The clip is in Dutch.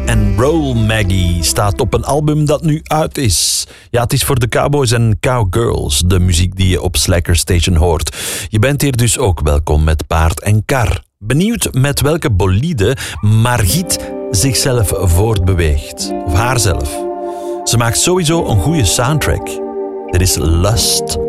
and Roll Maggie staat op een album dat nu uit is. Ja, het is voor de cowboys en cowgirls, de muziek die je op Slacker Station hoort. Je bent hier dus ook welkom met paard en kar. Benieuwd met welke bolide Margriet zichzelf voortbeweegt. Of haarzelf. Ze maakt sowieso een goede soundtrack. Dit is Lust.